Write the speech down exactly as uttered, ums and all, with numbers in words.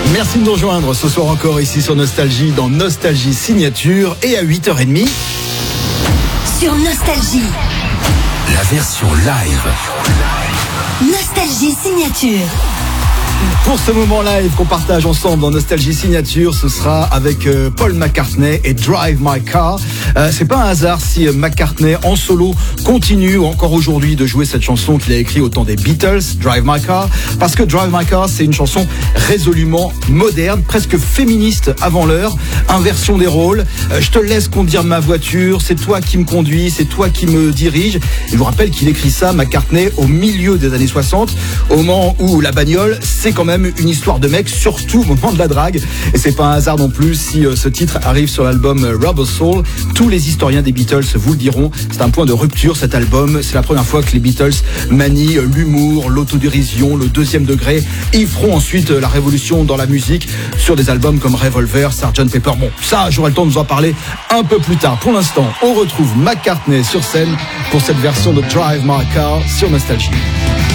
Merci de nous rejoindre ce soir encore ici sur Nostalgie dans Nostalgie Signature et à huit heures trente. Sur Nostalgie. La version live. Nostalgie Signature. Pour ce moment live qu'on partage ensemble dans Nostalgie Signature, ce sera avec euh, Paul McCartney et Drive My Car. Euh, c'est pas un hasard si euh, McCartney en solo continue encore aujourd'hui de jouer cette chanson qu'il a écrite au temps des Beatles, Drive My Car, parce que Drive My Car c'est une chanson résolument moderne, presque féministe avant l'heure, inversion des rôles. Euh, je te laisse conduire ma voiture, c'est toi qui me conduis, c'est toi qui me dirige. Je vous rappelle qu'il écrit ça, McCartney, au milieu des années soixante, au moment où la bagnole c'est quand même une histoire de mec, surtout au moment de la drague. Et c'est pas un hasard non plus si euh, ce titre arrive sur l'album euh, Rubber Soul. Tous les historiens des Beatles vous le diront, c'est un point de rupture cet album. C'est la première fois que les Beatles manient euh, l'humour, l'autodérision, le deuxième degré. Et ils feront ensuite euh, la révolution dans la musique sur des albums comme Revolver, sergeant Pepper. Bon, ça, j'aurai le temps de vous en parler un peu plus tard. Pour l'instant, on retrouve McCartney sur scène pour cette version de Drive My Car sur Nostalgie.